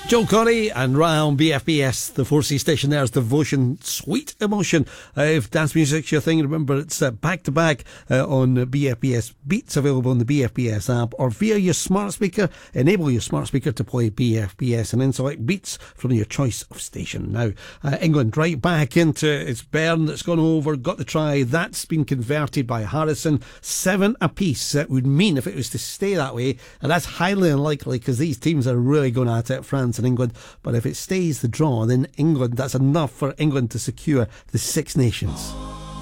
Joel Corey and Ryan BFBS, the 4C station. There's Devotion, Sweet Emotion. If dance music's your thing, remember it's back to back on BFBS Beats, available on the BFBS app or via your smart speaker. Enable your smart speaker to play BFBS and then select Beats from your choice of station. Now, England right back into it's Byrne that's gone over, got the try. That's been converted by Harrison. 7 apiece. That would mean if it was to stay that way, and that's highly unlikely because these teams are really going at it, France and England. But if it stays the draw, then England, that's enough for England to secure the Six Nations.